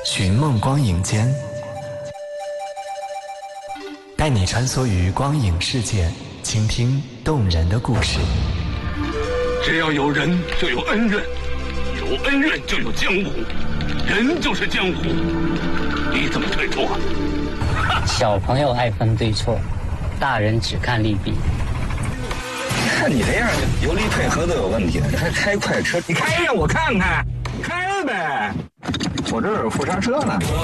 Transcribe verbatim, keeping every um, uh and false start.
寻梦光影间，带你穿梭于光影世界，倾听动人的故事。 只要有人就有恩怨，有恩怨就有江湖，人就是江湖，你怎么推脱？ 小朋友爱分对错，大人只看利弊。 看你这样，油离配合都有问题，你还开快车？你开让我看看，开呗，我这有副刹车呢。